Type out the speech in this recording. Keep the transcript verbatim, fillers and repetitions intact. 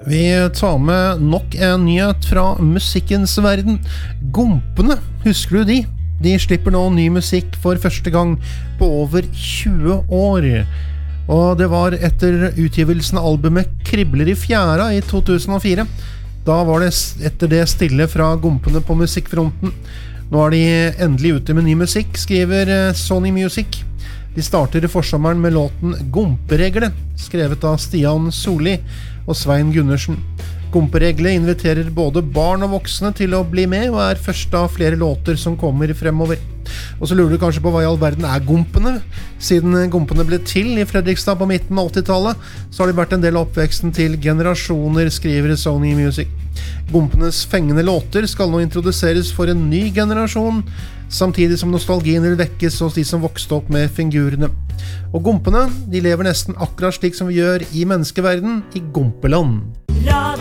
Vi tar med nok en nyhet fra musikkens verden. Gompene, husker du de? De slipper nå ny musikk for første gang på over tjue år. Og det var etter utgivelsen av albumet Kribler i fjæra i to tusen og fire. Da var det etter det stille fra Gompene på musikkfronten. Nå er de endelig ute med ny musikk, skriver Sony Music. De starter i forsommeren med låten Gomperegle, skrevet av Stian Soli og Svein Gundersen. Gomperegle inviterer både barn og voksne til å bli med, og er først av flere låter som kommer fremover. Og så lurer du kanskje på hva i all verden er Gompene? Siden Gompene ble til i Fredrikstad på midten av åttitallet, så har det vært en del av oppveksten til generasjoner, skriver Sony Music. Gompenes fengende låter skal nå introduseres for en ny generasjon, samtidig som nostalgien vil vekkes hos de som vokste opp med figurene. Og Gompene, de lever nesten akkurat slik som vi gjør i menneskeverden i Gompeland.